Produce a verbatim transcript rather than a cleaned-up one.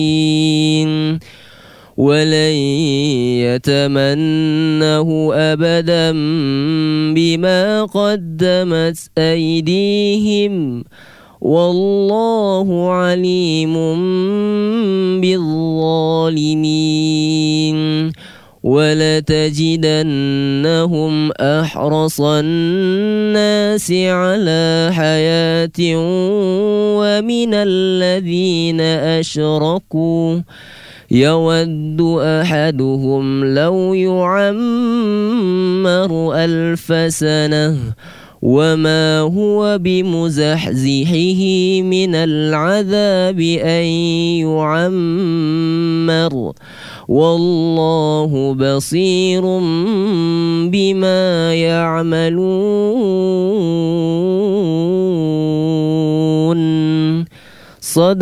ولن يتمنه أبدا بما قدمت أيديهم والله عليم بالظالمين. ولتجدنهم أحرص الناس على حياة ومن الذين أشركوا يود أحدهم لو يعمر ألف سنة وما هو بمزحزحه من العذاب أن يعمر والله بصير بما يعملون. صدق